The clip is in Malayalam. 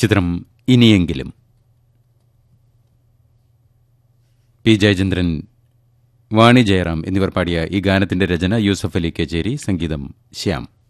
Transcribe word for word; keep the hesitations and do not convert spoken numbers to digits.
ചിത്രം ഇനിയെങ്കിലും. പി ജയചന്ദ്രൻ, വാണി ജയറാം എന്നിവർ പാടിയ ഈ ഗാനത്തിന്റെ രചന യൂസഫ് അലി കേച്ചേരി, സംഗീതം ശ്യാം.